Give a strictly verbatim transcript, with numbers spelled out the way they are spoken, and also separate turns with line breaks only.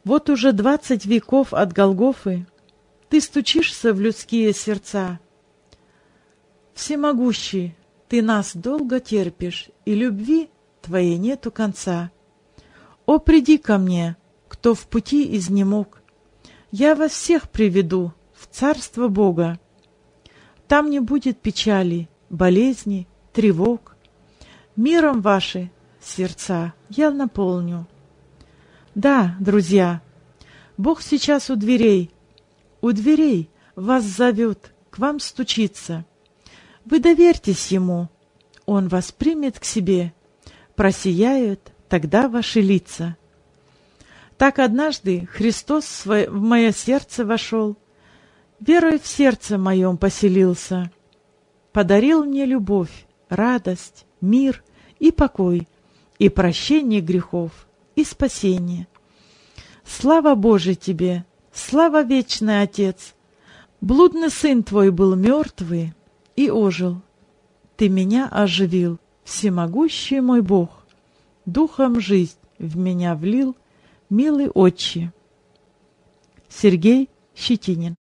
Вот уже двадцать веков от Голгофы ты стучишься в людские сердца. Всемогущий, ты нас долго терпишь, и любви твоей нету конца. О, приди ко мне, кто в пути изнемог, я вас всех приведу в царство Бога. Там не будет печали, болезни, тревог. Миром ваши сердца я наполню. Да, друзья, Бог сейчас у дверей, у дверей вас зовет, к вам стучится. Вы доверьтесь Ему, Он вас примет к себе, просияют тогда ваши лица. Так однажды Христос в мое сердце вошел, верой в сердце моем поселился, подарил мне любовь, радость, мир и покой, и прощение грехов, и спасение. Слава Божия тебе, слава вечный Отец! Блудный сын твой был мертвый и ожил. Ты меня оживил, всемогущий мой Бог. Духом жизнь в меня влил, милый Отче. Сергей Щетинин.